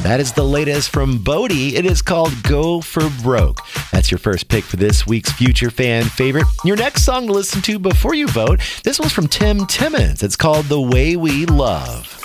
That is the latest from Bodie. It is called Go for Broke. That's your first pick for this week's Future Fan Favorite. Your next song to listen to before you vote, this one's from Tim Timmons. It's called The Way We Love.